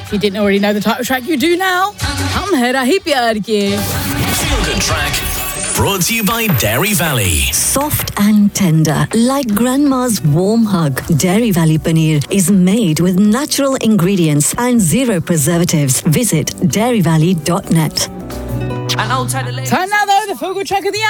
If you didn't already know the title track, you do now. हम हेरा ही प्यार किए. Feel Good track. Brought to you by Dairy Valley. Soft and tender, like grandma's warm hug. Dairy Valley paneer is made with natural ingredients and zero preservatives. Visit dairyvalley.net. Time now, though, the Feel Good track of the hour.